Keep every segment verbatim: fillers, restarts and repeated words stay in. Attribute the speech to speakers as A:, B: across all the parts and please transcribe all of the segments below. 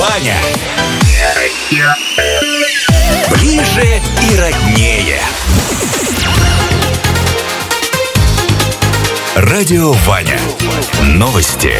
A: Ваня. Ближе и роднее. Радио Ваня. Новости.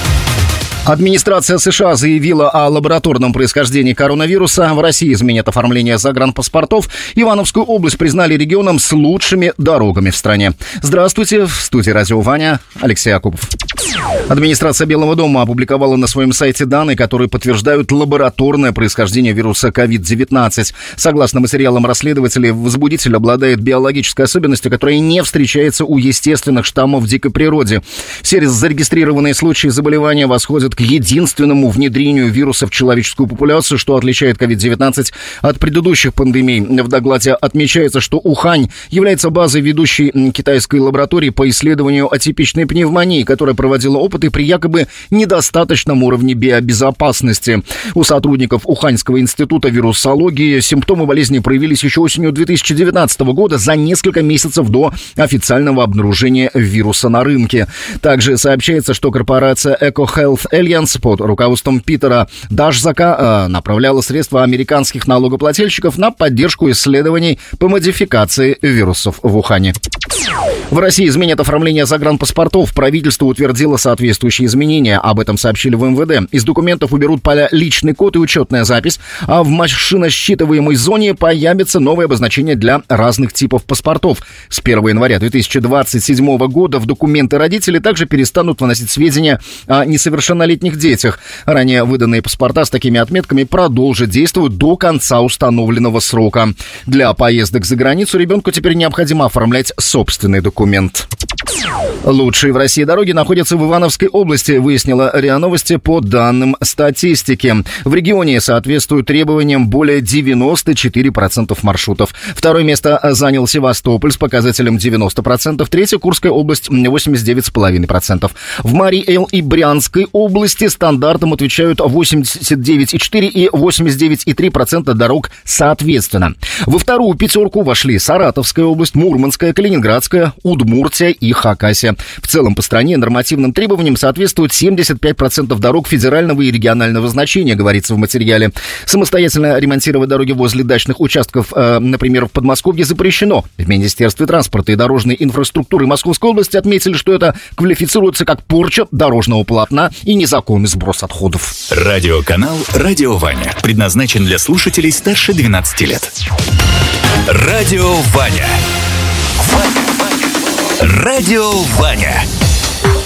B: Администрация США заявила о лабораторном происхождении коронавируса. В России изменят оформление загранпаспортов. Ивановскую область признали регионом с лучшими дорогами в стране. Здравствуйте, в студии Радио Ваня, Алексей Якубов. Администрация Белого дома опубликовала на своем сайте данные, которые подтверждают лабораторное происхождение вируса ковид девятнадцать. Согласно материалам расследователей, возбудитель обладает биологической особенностью, которая не встречается у естественных штаммов в дикой природе. Все зарегистрированные случаи заболевания восходят к единственному внедрению вируса в человеческую популяцию, что отличает ковид девятнадцать от предыдущих пандемий. В докладе отмечается, что Ухань является базой ведущей китайской лаборатории по исследованию атипичной пневмонии, которая проводила опыты при якобы недостаточном уровне биобезопасности. У сотрудников Уханьского института вирусологии симптомы болезни проявились еще осенью две тысячи девятнадцатого года, за несколько месяцев до официального обнаружения вируса на рынке. Также сообщается, что корпорация EcoHealth Alliance под руководством Питера Дашзака направляла средства американских налогоплательщиков на поддержку исследований по модификации вирусов в Ухане. В России изменят оформление загранпаспортов. Правительство утвердило соответствующие изменения. Об этом сообщили в эм вэ дэ. Из документов уберут поля «личный код» и «учетная запись», а в машиносчитываемой зоне появится новое обозначение для разных типов паспортов. С первого января две тысячи двадцать седьмого года в документы родителей также перестанут вносить сведения о несовершеннолетних детях. Ранее выданные паспорта с такими отметками продолжат действовать до конца установленного срока. Для поездок за границу ребенку теперь необходимо оформлять собственный документ. Лучшие в России дороги находятся в Ивановской области, выяснила РИА Новости по данным статистики. В регионе соответствуют требованиям более девяносто четыре процента маршрутов. Второе место занял Севастополь с показателем девяносто процентов. Третья — Курская область, восемьдесят девять целых пять десятых процента. В Марий-Эл и Брянской области стандартам отвечают восемьдесят девять целых четыре процента и восемьдесят девять целых три процента дорог соответственно. Во вторую пятерку вошли Саратовская область, Мурманская, Калининградская, Удмуртия и Хакасия. В целом по стране нормативным требованиям соответствуют семьдесят пять процентов дорог федерального и регионального значения, говорится в материале. Самостоятельно ремонтировать дороги возле дачных участков, э, например, в Подмосковье, запрещено. В Министерстве транспорта и дорожной инфраструктуры Московской области отметили, что это квалифицируется как порча дорожного полотна и незаконный сброс отходов.
A: Радиоканал «Радио Ваня» предназначен для слушателей старше двенадцати лет. Радио Ваня. Радио Ваня.